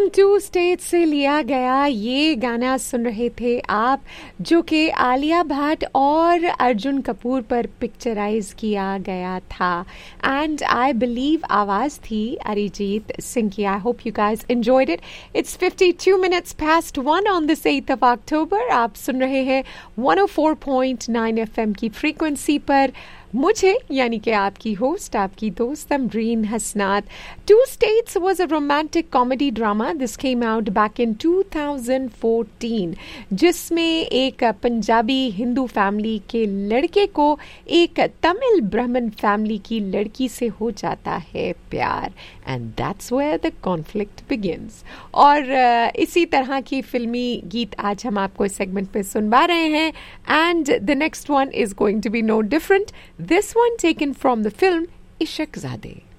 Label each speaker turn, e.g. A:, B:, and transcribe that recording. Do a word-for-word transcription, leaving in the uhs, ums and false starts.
A: Film to state से लिया गया ये गाना सुन रहे थे आप, जो कि आलिया भट्ट और अर्जुन कपूर पर पिक्चराइज किया गया था। एंड आई बिलीव आवाज थी अरिजीत सिंह की। I hope you guys enjoyed it. It's fifty two minutes past one on this eighth of October. आप सुन रहे हैं one O four point nine F M की फ्रीक्वेंसी पर मुझे, यानी कि आपकी होस्ट, आपकी दोस्त अमरीन हसनात। To states was a romantic comedy drama. This came out back in two thousand fourteen, जिसमें एक पंजाबी हिंदू फैमिली के लड़के को एक तमिल ब्राह्मण फैमिली की लड़की से हो जाता है प्यार, and that's where the conflict begins. और uh, इसी तरह की फिल्मी गीत आज हम आपको इस सेगमेंट पे सुनवा रहे हैं, and the next one is going to be no different. This one taken from the film Ishaqzade.